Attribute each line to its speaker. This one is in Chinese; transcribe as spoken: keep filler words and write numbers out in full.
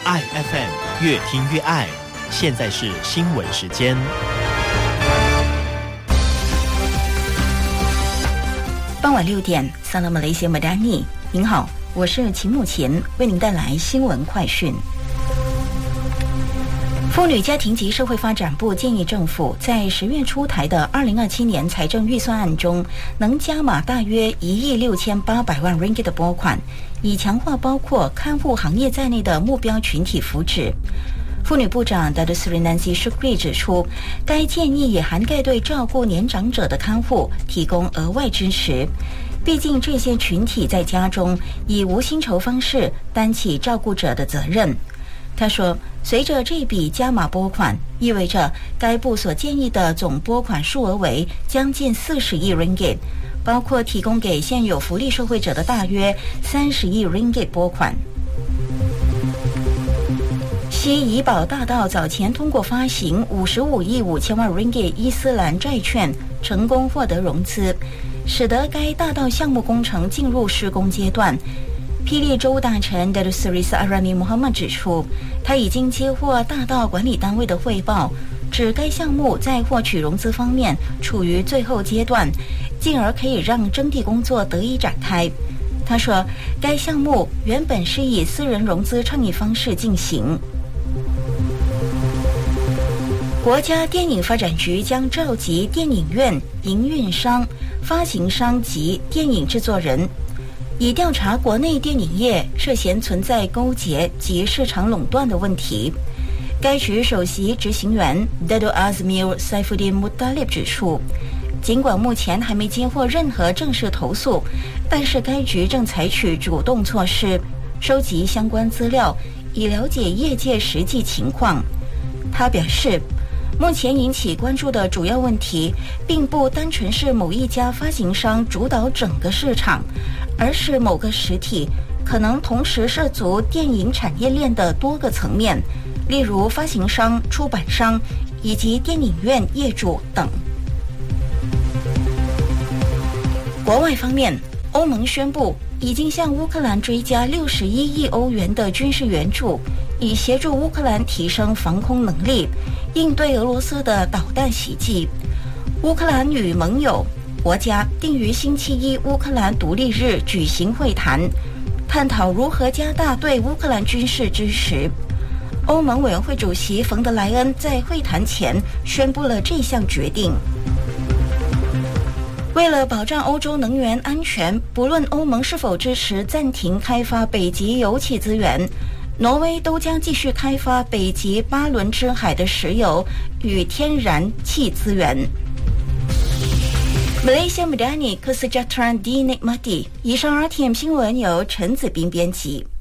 Speaker 1: 爱 F M 越听越爱。现在是新闻时间。
Speaker 2: 傍晚六点，萨拉马雷西亚马达尼，您好，我是秦慕前，为您带来新闻快讯。妇女家庭及社会发展部建议政府在十月出台的二零二七年财政预算案中，能加码大约一亿六千八百万 ringgit 的拨款，以强化包括看护行业在内的目标群体福祉。妇女部长 Datuk Seri Nancy Shukri 指出，该建议也涵盖对照顾年长者的看护提供额外支持。毕竟这些群体在家中以无薪酬方式担起照顾者的责任。他说，随着这笔加码拨款，意味着该部所建议的总拨款数额为将近四十亿 ringgit， 包括提供给现有福利受惠者的大约三十亿 ringgit 拨款。西怡保大道早前通过发行五十五亿五千万 ringgit 伊斯兰债券，成功获得融资，使得该大道项目工程进入施工阶段。霹雳州大臣 Datuk Seri Saharani Muhammad 指出，他已经接获大道管理单位的汇报，指该项目在获取融资方面处于最后阶段，进而可以让征地工作得以展开。他说，该项目原本是以私人融资倡议方式进行。国家电影发展局将召集电影院、营运商、发行商及电影制作人，以调查国内电影业涉嫌存在勾结及市场垄断的问题。该局首席执行员 Datuk Azmir Saifuddin Muttalib 指出，尽管目前还没接获任何正式投诉，但是该局正采取主动措施，收集相关资料，以了解业界实际情况。他表示，目前引起关注的主要问题，并不单纯是某一家发行商主导整个市场，而是某个实体可能同时涉足电影产业链的多个层面，例如发行商、出版商以及电影院业主等。国外方面，欧盟宣布已经向乌克兰追加六十一亿欧元的军事援助，以协助乌克兰提升防空能力，应对俄罗斯的导弹袭击。乌克兰与盟友国家定于星期一乌克兰独立日举行会谈，探讨如何加大对乌克兰军事支持。欧盟委员会主席冯德莱恩在会谈前宣布了这项决定。为了保障欧洲能源安全，不论欧盟是否支持暂停开发北极油气资源，挪威都将继续开发北极巴伦支海的石油与天然气资源。Malaysia Madani Kesejahteraan Dinikmati。以上 R T M 新闻由陈子斌编辑。